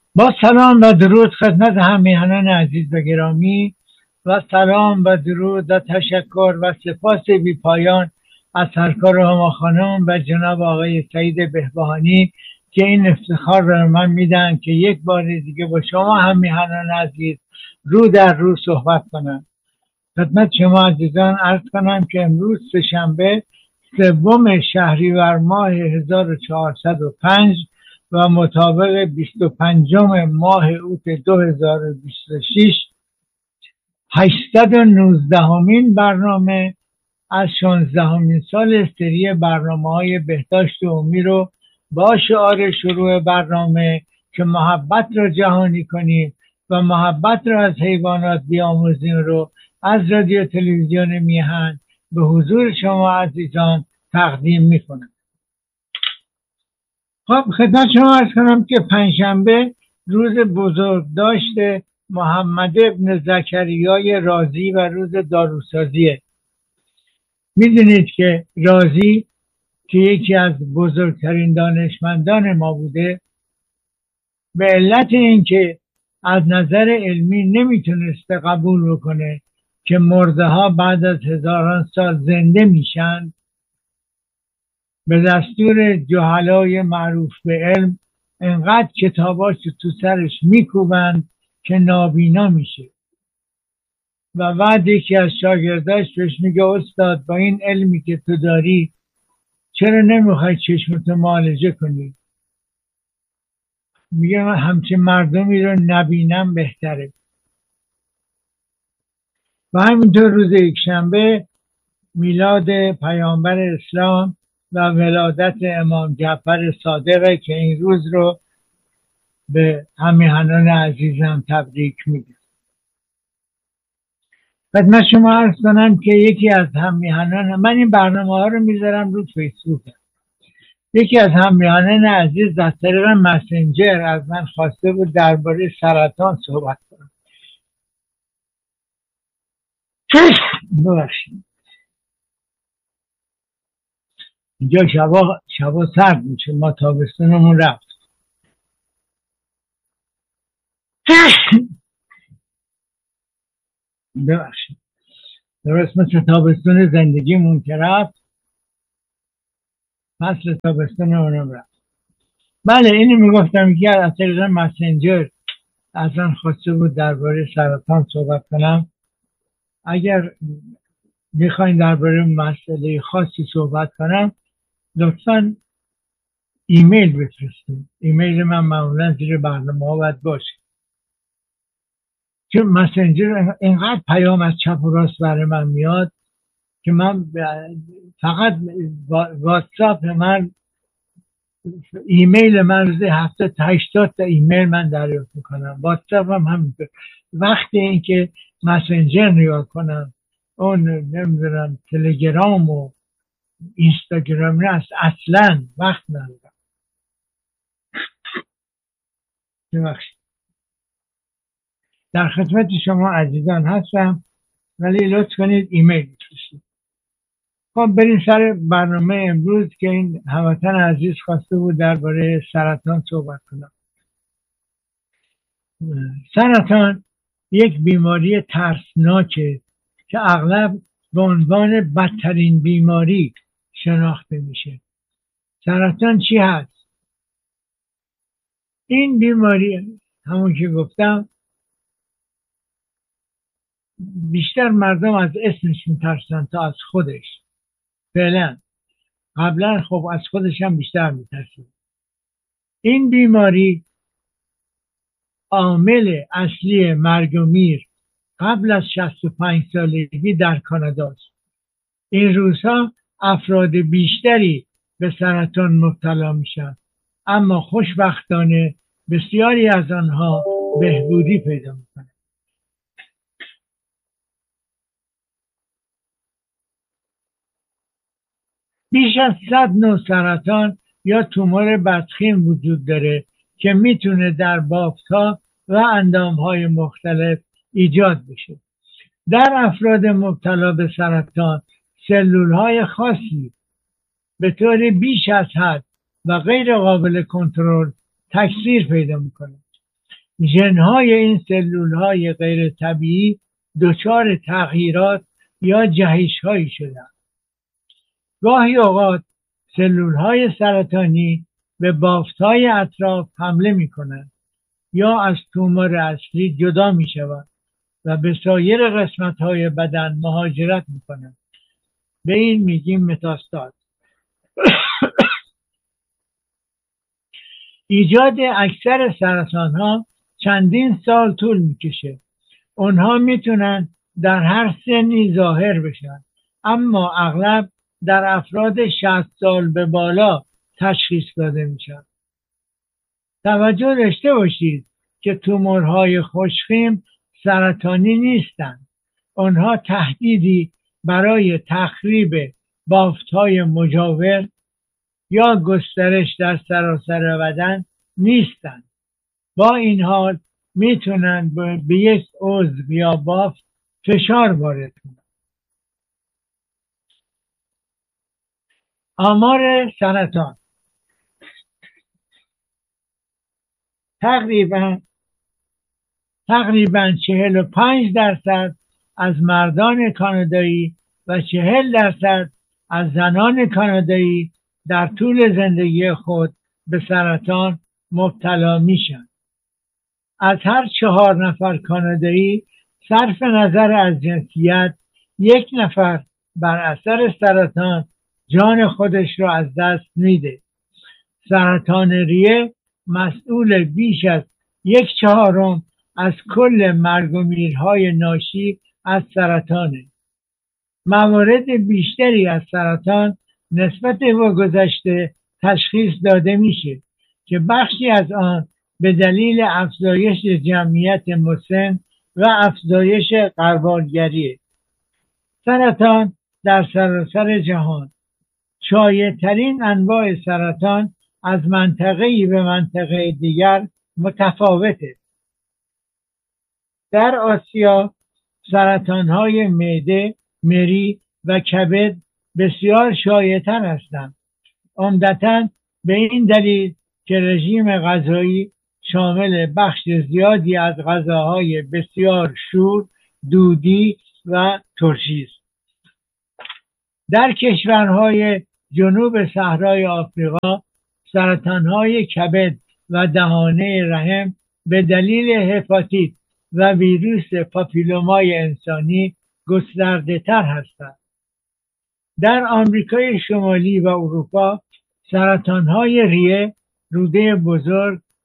با سلام و درود خدمت همیهنان عزیز و گرامی، و سلام و درود و تشکر و سپاس بی پایان از سرکار هما خانم و جناب آقای سعید بهبهانی که این افتخار را من میدن که یک بار دیگه با شما همیهنان عزیز رو در رو صحبت کنم. خدمت شما عزیزان عرض کنم که امروز سه‌شنبه 3 شهریور ماه 1405 و مطابق 25 ماه اوت 2026 819مین برنامه از 16مین سال سری برنامه‌های بهداشت عمومی رو با شعار شروع برنامه که محبت را جهانی کنیم و محبت را از حیوانات بیاموزیم رو از رادیو تلویزیون میهن به حضور شما عزیزان تقدیم میکنم. خب خدمت شما عرض کنم که پنجشنبه روز بزرگداشت محمد ابن زکریای رازی و روز داروسازیه. میدونید که رازی که یکی از بزرگترین دانشمندان ما بوده، به علت اینکه از نظر علمی نمیتونسته قبول بکنه که مرده ها بعد از هزاران سال زنده میشن، به دستور جهلای معروف به علم انقدر کتاباش تو سرش میکوبند که نابینا میشه و بعد یکی از شاگرداش بهش میگه استاد با این علمی که تو داری چرا نمیخوای چشمتو معالجه کنی؟ میگه من همچه مردمی رو نبینم بهتره. و همینطور روز یکشنبه میلاد پیامبر اسلام و ولادت امام جعفر صادقه که این روز رو به همیهنان عزیزم تبریک میگم. خدمت شما عرض کنم که یکی از همیهنان، من این برنامه ها رو میذارم رو فیسبوک، یکی از همیهنان عزیز از طریق مسنجر از من خواسته بود درباره سرطان صحبت کنم. ببخشید اینجا شبا سرد میشه، ما تابستونمون رفت. ببخشید درست مثل تابستون زندگیمون که رفت، فصل تابستونمون رفت. بله اینو میگفتم که از طریق مسنجر از من خواسته بود درباره سرطان صحبت کنم. اگر میخواین درباره مسئله خاصی صحبت کنم لطفاً ایمیل بفرستید. ایمیل من معمولا زیر برنامه ها باید باشه، چون مسنجر اینقدر پیام از چپ و راست برای من میاد که من فقط واتساپ من، ایمیل من روزی 70-80 تا ایمیل من دریافت میکنم. واتساپ هم همینطور. وقتی اینکه مسنجر نگاه کنم، اون نمیدونم تلگرام و اینستاگرام نه، اصلا وقت ندارم. ببخشید. در خدمت شما عزیزان هستم، ولی لطف کنید ایمیل بفرستید. خب بریم سر برنامه امروز که این هموطن عزیز خواسته بود درباره سرطان صحبت کنم. سرطان یک بیماری ترسناکه که اغلب به عنوان بدترین بیماری شناخته میشه. سرطان چی هست؟ این بیماری همون که گفتم بیشتر مردم از اسمش میترسن تا از خودش. فعلا قبلا خب از خودش هم بیشتر میترسن. این بیماری عامل اصلی مرگ و میر قبل از 65 سالگی در کاناداست. این روزها افراد بیشتری به سرطان مبتلا میشن، اما خوشبختانه بسیاری از آنها بهبودی پیدا میکنن. بیش از 100 نوع سرطان یا تومور بدخیم وجود داره که میتونه در بافت‌ها و اندام‌های مختلف ایجاد بشه. در افراد مبتلا به سرطان سلول‌های خاصی به طور بیش از حد و غیر قابل کنترل تکثیر پیدا میکنه. ژن‌های این سلول‌های غیر طبیعی دچار تغییرات یا جهش‌هایی شدند. گاهی اوقات سلول‌های سرطانی به بافت‌های اطراف حمله می‌کنند یا از تومور اصلی جدا می‌شوند و به سایر قسمت‌های بدن مهاجرت می‌کنند. به این میگیم متاستاز. ایجاد اکثر سرطان‌ها چندین سال طول می‌کشه. اونها میتونن در هر سنی ظاهر بشن، اما اغلب در افراد 60 سال به بالا تشخیص داده میشن. توجه داشته باشید که تومورهای خوشخیم سرطانی نیستند. آنها تهدیدی برای تخریب بافت‌های مجاور یا گسترش در سراسر بدن نیستند. با این حال میتونن به یک عضو یا بافت فشار وارد کنند. آمار سرطان تقریبا 45% از مردان کانادایی و 40% از زنان کانادایی در طول زندگی خود به سرطان مبتلا میشن. از هر 4 نفر کانادایی صرف نظر از جنسیت 1 نفر بر اثر سرطان جان خودش را از دست میده. سرطان ریه مسئول بیش از 1/4 از کل مرگ و میرهای ناشی از سرطانه. موارد بیشتری از سرطان نسبت به گذشته تشخیص داده میشه که بخشی از آن به دلیل افزایش جمعیت مسن و افزایش غربالگریه. سرطان در سراسر جهان شایع‌ترین انواع سرطان از منطقه‌ای به منطقه دیگر متفاوته. در آسیا سرطان‌های معده، مری و کبد بسیار شایع‌تر هستند. عمدتاً به این دلیل که رژیم غذایی شامل بخش زیادی از غذاهای بسیار شور، دودی و ترشی است. در کشورهای جنوب صحرای آفریقا سرطان‌های کبد و دهانه رحم به دلیل هپاتیت و ویروس پاپیلومای انسانی گسترده تر هستند. در آمریکای شمالی و اروپا سرطان‌های ریه، روده بزرگ